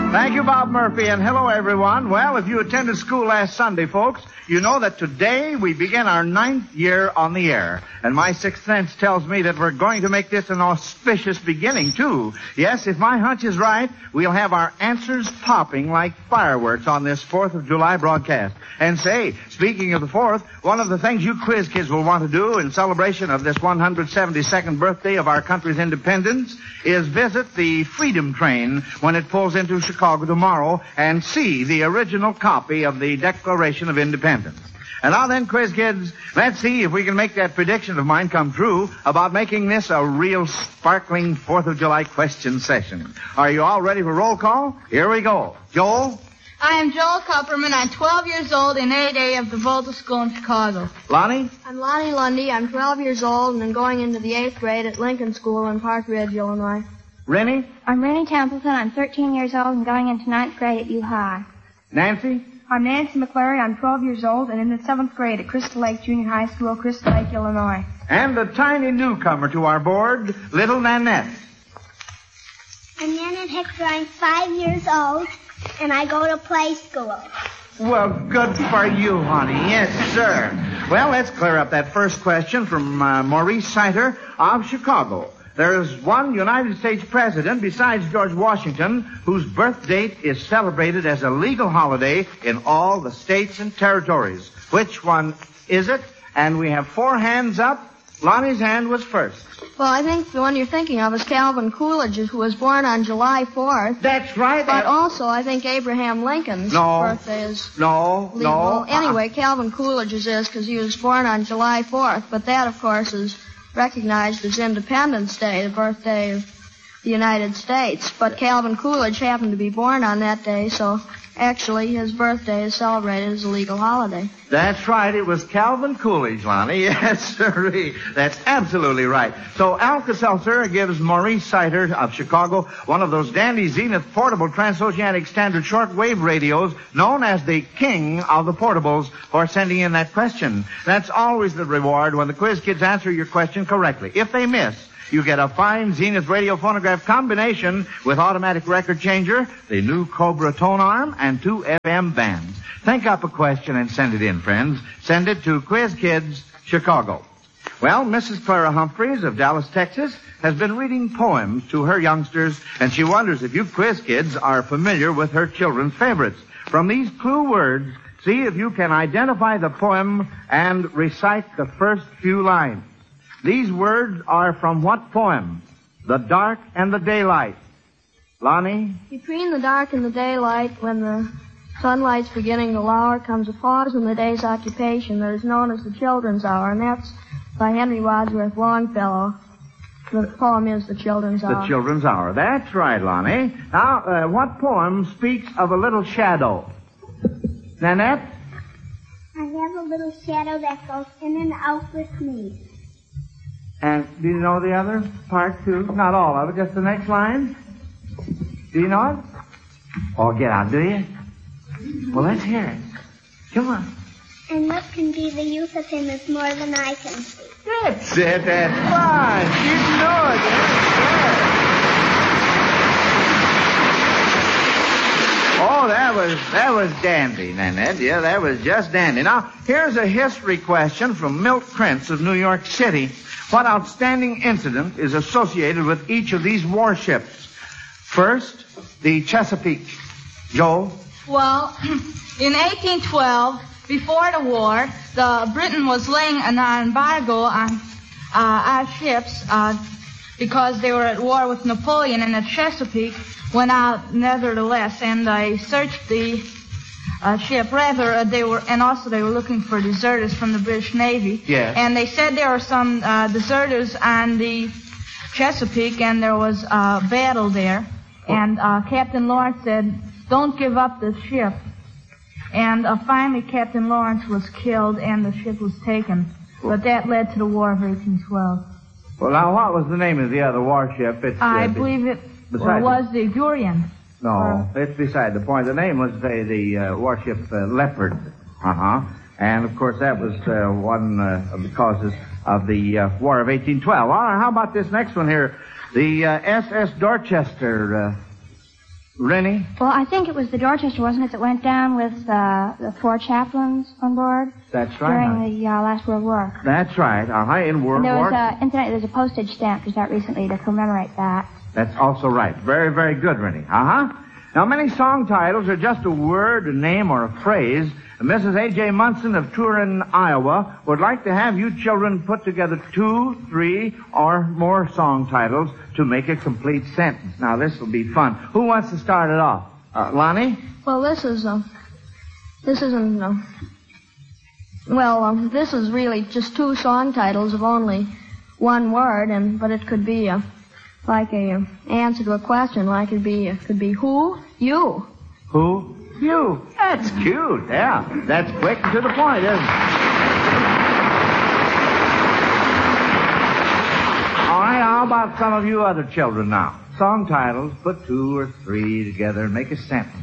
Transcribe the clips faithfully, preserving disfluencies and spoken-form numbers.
Thank you, Bob Murphy, and hello, everyone. Well, if you attended school last Sunday, folks, you know that today we begin our ninth year on the air. And my sixth sense tells me that we're going to make this an auspicious beginning, too. Yes, if my hunch is right, we'll have our answers popping like fireworks on this fourth of July broadcast. And say, speaking of the fourth, one of the things you quiz kids will want to do in celebration of this one hundred seventy-second birthday of our country's independence is visit the Freedom Train when it pulls into Chicago tomorrow and see the original copy of the Declaration of Independence. And now then, quiz kids, let's see if we can make that prediction of mine come true about making this a real sparkling fourth of July question session. Are you all ready for roll call? Here we go. Joel? I am Joel Kupperman. I'm twelve years old in eight A of the Volta School in Chicago. Lonnie? I'm Lonnie Lundy. I'm twelve years old and I'm going into the eighth grade at Lincoln School in Park Ridge, Illinois. Rennie? I'm Rennie Templeton. I'm thirteen years old and going into ninth grade at U High. Nancy? I'm Nancy McClary. I'm twelve years old and in the seventh grade at Crystal Lake Junior High School, Crystal Lake, Illinois. And a tiny newcomer to our board, little Nanette. I'm Nanette Hector. I'm five years old, and I go to play school. Well, good for you, honey. Yes, sir. Well, let's clear up that first question from uh, Maurice Sider of Chicago. There is one United States president besides George Washington whose birth date is celebrated as a legal holiday in all the states and territories. Which one is it? And we have four hands up. Lonnie's hand was first. Well, I think the one you're thinking of is Calvin Coolidge, who was born on July fourth. That's right. But also, I think Abraham Lincoln's no, birthday is No, legal. no. Anyway, Calvin Coolidge's is because he was born on July fourth. But that, of course, is recognized as Independence Day, the birthday of the United States. But Calvin Coolidge happened to be born on that day, so actually his birthday is celebrated as a legal holiday. That's right. It was Calvin Coolidge, Lonnie. Yes, sir. That's absolutely right. So Alka-Seltzer gives Maurice Sider of Chicago one of those dandy Zenith portable transoceanic standard shortwave radios known as the king of the portables for sending in that question. That's always the reward when the quiz kids answer your question correctly. If they miss, you get a fine Zenith radio phonograph combination with automatic record changer, the new Cobra tone arm, and two F M bands. Think up a question and send it in, friends. Send it to Quiz Kids, Chicago. Well, Missus Clara Humphreys of Dallas, Texas, has been reading poems to her youngsters, and she wonders if you quiz kids are familiar with her children's favorites. From these clue words, see if you can identify the poem and recite the first few lines. These words are from what poem? The Dark and the Daylight. Lonnie? Between the dark and the daylight, when the sunlight's beginning to lower, comes a pause in the day's occupation that is known as the Children's Hour, and that's by Henry Wadsworth Longfellow. The poem is The Children's Hour. The Children's Hour. That's right, Lonnie. Now, uh, what poem speaks of a little shadow? Nanette? I have a little shadow that goes in and out with me. And do you know the other part, too? Not all of it, just the next line? Do you know it? Oh, get out, do you? Well, let's hear it. Come on. And what can be the use of him is more than I can see. That's it, that's fine. You know it. That's Oh, that was, that was dandy, Nanette. Yeah, that was just dandy. Now, here's a history question from Milt Prince of New York City. What outstanding incident is associated with each of these warships? First, the Chesapeake. Joel? Well, in eighteen twelve, before the war, the Britain was laying an embargo on uh, our ships uh, because they were at war with Napoleon, and the Chesapeake went out nevertheless, and they searched the uh, ship. Rather, uh, they were, and also they were looking for deserters from the British Navy. Yes. And they said there were some uh, deserters on the Chesapeake, and there was a battle there. And uh, Captain Lawrence said, "Don't give up the ship." And uh, finally, Captain Lawrence was killed, and the ship was taken. But that led to the War of eighteen twelve. Well, now, what was the name of the other warship? It's, I uh, believe it beside was the Durian. No, Or- it's beside the point. The name was the, the uh, warship uh, Leopard. Uh-huh. And, of course, that was uh, one uh, of the causes of the uh, War of eighteen twelve. All right, how about this next one here? The uh, S S Dorchester. Uh, Rennie? Well, I think it was the Dorchester, wasn't it, that went down with uh, the four chaplains on board? That's right. During huh? the uh, last World War. That's right. Uh-huh, in World And there War. was a, incidentally, there's a postage stamp just out recently to commemorate that. That's also right. Very, very good, Rennie. Uh-huh. Now, many song titles are just a word, a name, or a phrase. Missus A J Munson of Turin, Iowa, would like to have you children put together two, three, or more song titles to make a complete sentence. Now, this will be fun. Who wants to start it off? Uh, Lonnie? Well, this is, uh, this isn't, uh, well, um, this is really just two song titles of only one word, and but it could be uh, like a uh, answer to a question, like it be, it could be who? You. Who? You. That's cute. Yeah. That's quick and to the point, isn't it? All right, how about some of you other children now? Song titles, put two or three together and make a sentence.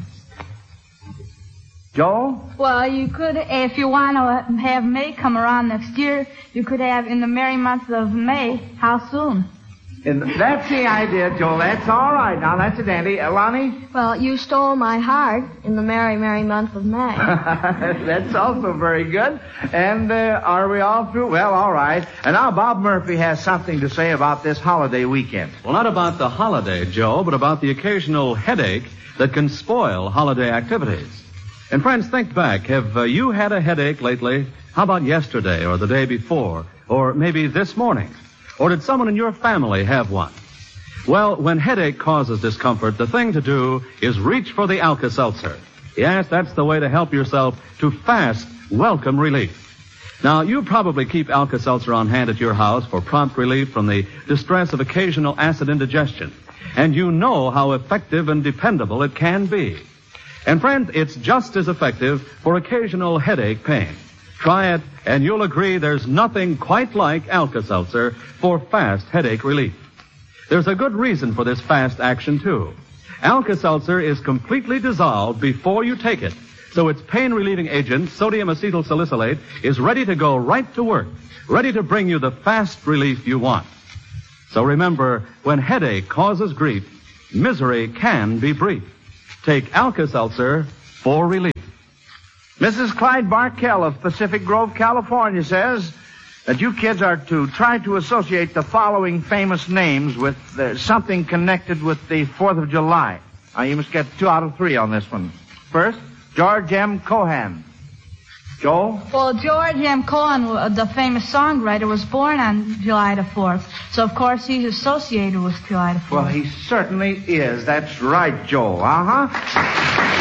Joel? Well, you could, if you want to have May come around next year, you could have in the merry month of May. How soon? And that's the idea, Joel. That's all right. Now, that's a dandy. Uh, Lonnie? Well, you stole my heart in the merry, merry month of May. That's also very good. And uh, are we all through? Well, all right. And now Bob Murphy has something to say about this holiday weekend. Well, not about the holiday, Joe, but about the occasional headache that can spoil holiday activities. And friends, think back. Have uh, you had a headache lately? How about yesterday or the day before? Or maybe this morning? Or did someone in your family have one? Well, when headache causes discomfort, the thing to do is reach for the Alka-Seltzer. Yes, that's the way to help yourself to fast, welcome relief. Now, you probably keep Alka-Seltzer on hand at your house for prompt relief from the distress of occasional acid indigestion. And you know how effective and dependable it can be. And friend, it's just as effective for occasional headache pain. Try it, and you'll agree there's nothing quite like Alka-Seltzer for fast headache relief. There's a good reason for this fast action, too. Alka-Seltzer is completely dissolved before you take it, so its pain-relieving agent, sodium acetyl salicylate, is ready to go right to work, ready to bring you the fast relief you want. So remember, when headache causes grief, misery can be brief. Take Alka-Seltzer for relief. Missus Clyde Barkell of Pacific Grove, California says that you kids are to try to associate the following famous names with uh, something connected with the fourth of July. Now, you must get two out of three on this one. First, George M. Cohan. Joel? Well, George M. Cohan, the famous songwriter, was born on July the fourth. So, of course, he's associated with July the fourth. Well, he certainly is. That's right, Joel. Uh-huh.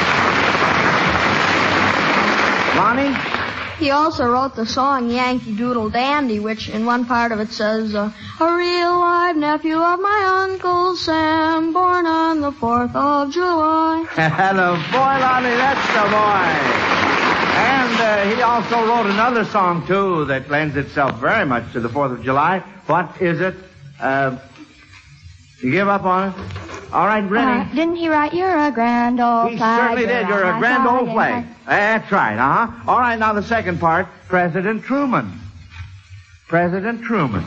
Lonnie? He also wrote the song Yankee Doodle Dandy, which in one part of it says, uh, a real live nephew of my Uncle Sam, born on the fourth of July. Hello, boy, Lonnie, that's the boy. And uh, he also wrote another song, too, that lends itself very much to the fourth of July. What is it? Uh, you give up on it? All right, Rennie. Uh, didn't he write, you're a grand old He flag? certainly did. You're a grand old flag. That's right, uh-huh. All right, now the second part, President Truman. President Truman.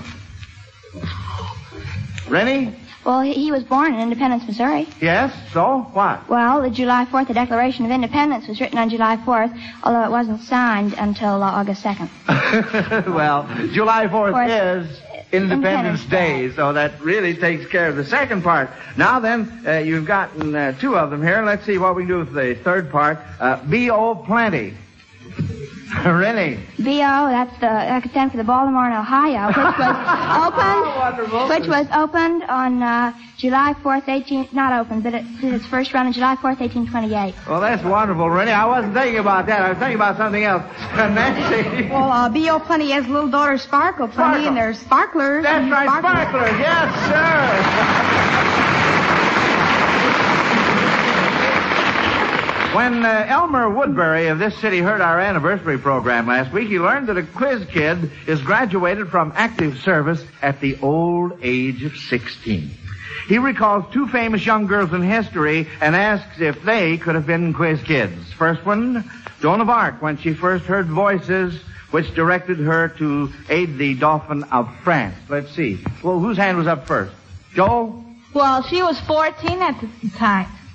Rennie? Well, he, he was born in Independence, Missouri. Yes, so what? Well, the July fourth, the Declaration of Independence was written on July fourth, although it wasn't signed until uh, August second. Well, July fourth Fourth. is Independence Independence Day, Day. so that really takes care of the second part. Now then, uh, you've gotten uh, two of them here. Let's see what we can do with the third part. Uh, B O Plenty. Rennie. B O, that's the that could stand for the Baltimore and Ohio, which was opened, Wonderful. which was opened on uh, July fourth, eighteen not opened, but it did its first run on July fourth, eighteen twenty-eight. Well, that's wonderful, Rennie. I wasn't thinking about that. I was thinking about something else. Nancy. Well, uh, B O Plenty has little daughter Sparkle Plenty, Sparkle. and there's sparklers. That's and right, sparklers. Yes, sir. When uh, Elmer Woodbury of this city heard our anniversary program last week, he learned that a quiz kid is graduated from active service at the old age of sixteen. He recalls two famous young girls in history and asks if they could have been quiz kids. First one, Joan of Arc, when she first heard voices which directed her to aid the Dauphin of France. Let's see. Well, whose hand was up first? Joel? Well, she was fourteen at the time.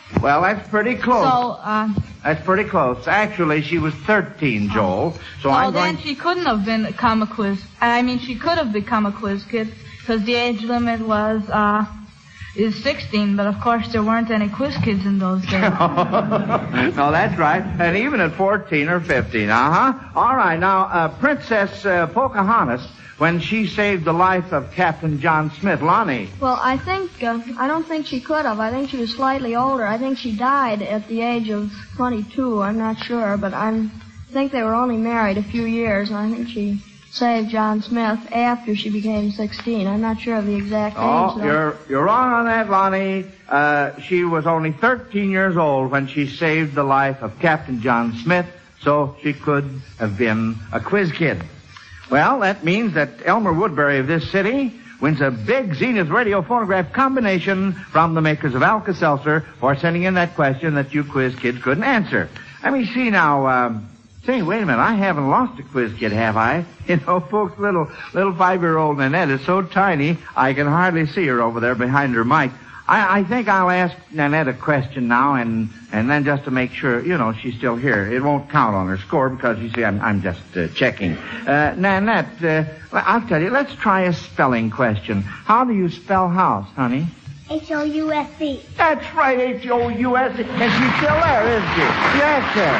Well, that's pretty close. So, uh, That's pretty close. Actually, she was thirteen, Joel. So oh, I'm then going... she couldn't have been become a quiz. I mean, she could have become a quiz kid because the age limit was uh, is sixteen. But of course, there weren't any quiz kids in those days. No, that's right. And even at fourteen or fifteen, uh-huh. All right, now, uh, Princess uh, Pocahontas, when she saved the life of Captain John Smith, Lonnie. Well, I think, uh, I don't think she could have. I think she was slightly older. I think she died at the age of twenty-two. I'm not sure, but I'm, I think they were only married a few years, and I think she saved John Smith after she became sixteen. I'm not sure of the exact age. Oh, though. you're, you're wrong on that, Lonnie. Uh, she was only thirteen years old when she saved the life of Captain John Smith, so she could have been a quiz kid. Well, that means that Elmer Woodbury of this city wins a big Zenith radio phonograph combination from the makers of Alka-Seltzer for sending in that question that you quiz kids couldn't answer. Let me see now. Um, say, wait a minute. I haven't lost a quiz kid, have I? You know, folks, little little five-year-old Nanette is so tiny I can hardly see her over there behind her mic. I, I think I'll ask Nanette a question now, and and then just to make sure, you know, she's still here. It won't count on her score because, you see, I'm, I'm just uh, checking. Uh, Nanette, uh, I'll tell you, let's try a spelling question. How do you spell house, honey? H O U S E. That's right, H O U S E. And she's still there, isn't she? Yes, sir.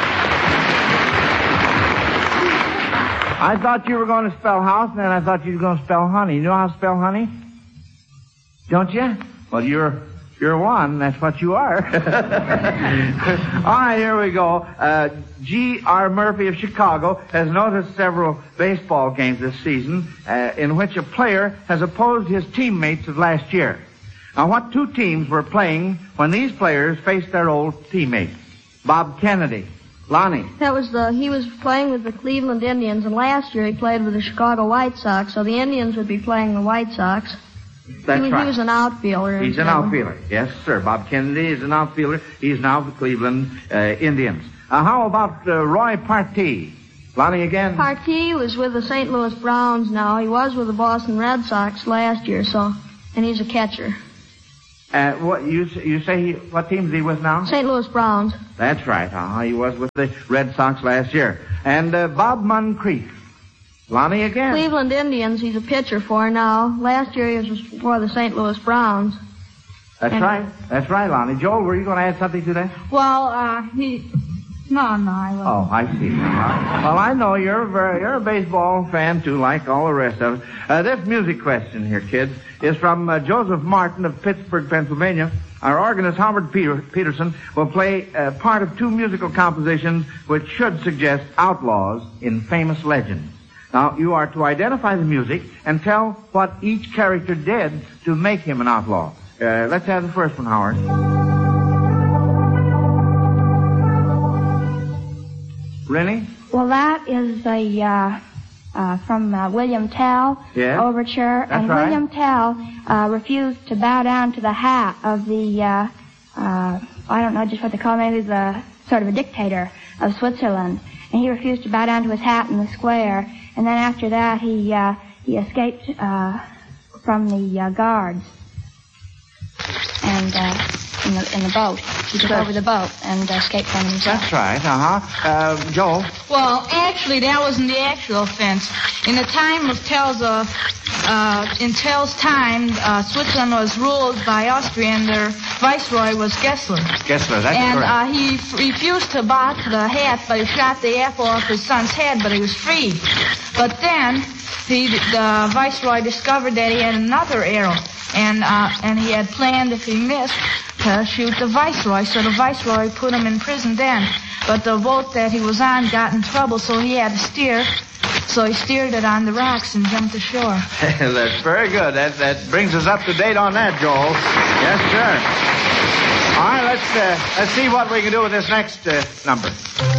I thought you were going to spell house, and then I thought you were going to spell honey. You know how to spell honey? Don't you? Well, you're you're one. That's what you are. All right, here we go. Uh, G R. Murphy of Chicago has noticed several baseball games this season uh, in which a player has opposed his teammates of last year. Now, what two teams were playing when these players faced their old teammates? Bob Kennedy. Lonnie. That was the, he was playing with the Cleveland Indians, and last year he played with the Chicago White Sox, so the Indians would be playing the White Sox. That's he was, right. He was an outfielder. He's an outfielder. Yes, sir. Bob Kennedy is an outfielder. He's now the Cleveland uh, Indians. Uh, how about uh, Roy Partee? Lonnie again? Partee was with the Saint Louis Browns now. He was with the Boston Red Sox last year, so, and he's a catcher. Uh, what you you say? He, what team is he with now? Saint Louis Browns. That's right. Uh, he was with the Red Sox last year. And uh, Bob Moncrief. Lonnie again. Cleveland Indians. He's a pitcher for now. Last year he was for the Saint Louis Browns. That's and right. That's right, Lonnie. Joel, were you going to add something to that? Well, uh, he... No, no, I wasn't. Oh, I see. Well, I know you're a, very, you're a baseball fan, too, like all the rest of us. Uh, this music question here, kids, is from uh, Joseph Martin of Pittsburgh, Pennsylvania. Our organist, Howard Peter, Peterson, will play uh, part of two musical compositions which should suggest outlaws in famous legends. Now, you are to identify the music and tell what each character did to make him an outlaw. Uh, let's have the first one, Howard. Rennie? Well, that is a uh, uh, from uh, William Tell Yes. overture, That's and right. William Tell uh, refused to bow down to the hat of the uh, uh, I don't know just what they call him, maybe the sort of a dictator of Switzerland, and he refused to bow down to his hat in the square, and then after that he uh, he escaped uh, from the uh, guards and uh, in the in the boat. He took over the boat and escaped from them himself. That's right, uh-huh. Uh, Joel? Well, actually, that wasn't the actual offense. In the time of Tell's, uh, uh, in Tell's time, uh, Switzerland was ruled by Austria, and their viceroy was Gessler. Gessler, that's and, correct. uh, he f- refused to bow to the hat, but he shot the apple off his son's head, but he was freed. But then, the, the viceroy discovered that he had another arrow, and, uh, and he had planned, if he missed, to shoot the viceroy, so the viceroy put him in prison then. But the boat that he was on got in trouble, so he had to steer. So he steered it on the rocks and jumped ashore. That's very good. That that brings us up to date on that, Joel. Yes, sir. All right, let's uh, let's see what we can do with this next uh, number.